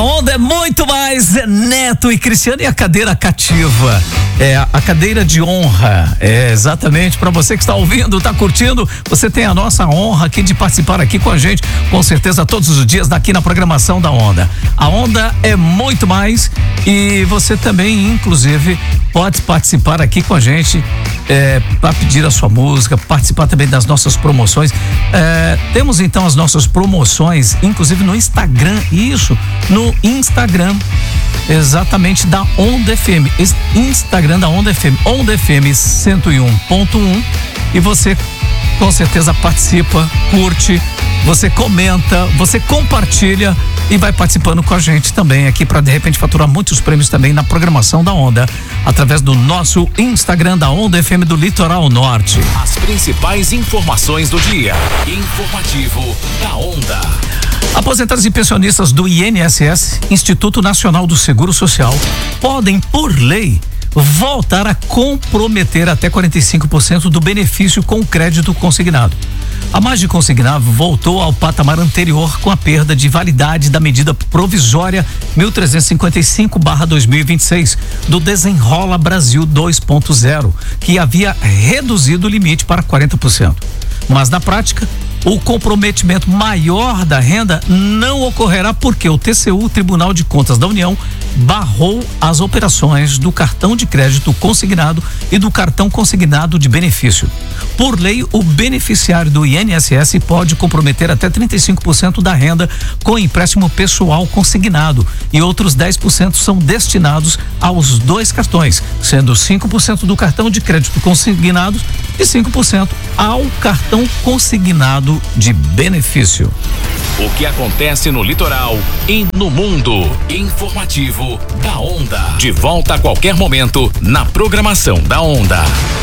Onda é muito mais, Neto e Cristiano, e a cadeira cativa, a cadeira de honra, exatamente, para você que está ouvindo, está curtindo, você tem a nossa honra aqui de participar aqui com a gente, com certeza todos os dias aqui na programação da Onda. A Onda é muito mais e você também, inclusive, pode participar aqui com a gente, para pedir a sua música, participar também das nossas promoções. Temos então as nossas promoções, inclusive no Instagram, no Instagram, exatamente, da Onda FM, Instagram da Onda FM, Onda FM 101.1, e você com certeza participa, curte, você comenta, você compartilha e vai participando com a gente também aqui para de repente faturar muitos prêmios também na programação da Onda, através do nosso Instagram da Onda FM do Litoral Norte. As principais informações do dia. Informativo da Onda. Aposentados e pensionistas do INSS, Instituto Nacional do Seguro Social, podem, por lei, voltar a comprometer até 45% do benefício com crédito consignado. A margem consignada voltou ao patamar anterior com a perda de validade da medida provisória 1355/2026 do Desenrola Brasil 2.0, que havia reduzido o limite para 40%. Mas na prática, o comprometimento maior da renda não ocorrerá porque o TCU, Tribunal de Contas da União, barrou as operações do cartão de crédito consignado e do cartão consignado de benefício. Por lei, o beneficiário do INSS pode comprometer até 35% da renda com empréstimo pessoal consignado e outros 10% são destinados aos dois cartões, sendo 5% do cartão de crédito consignado e 5% ao cartão consignado de benefício. O que acontece no litoral e no mundo. Informativo da Onda. De volta a qualquer momento na programação da Onda.